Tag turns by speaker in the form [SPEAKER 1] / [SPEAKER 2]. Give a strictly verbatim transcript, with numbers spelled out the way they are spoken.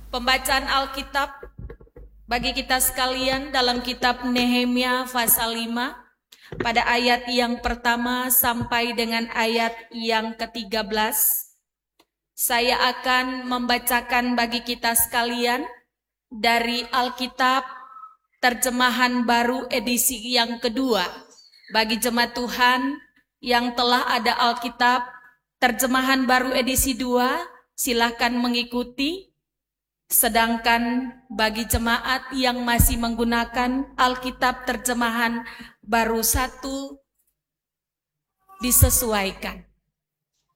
[SPEAKER 1] Pembacaan Alkitab bagi kita sekalian dalam kitab Nehemia pasal lima pada ayat yang pertama sampai dengan ayat yang ketiga belas. Saya akan membacakan bagi kita sekalian dari Alkitab terjemahan baru edisi yang kedua. Bagi jemaat Tuhan yang telah ada Alkitab terjemahan baru edisi dua, silahkan mengikuti. Sedangkan bagi jemaat yang masih menggunakan Alkitab terjemahan baru satu, disesuaikan.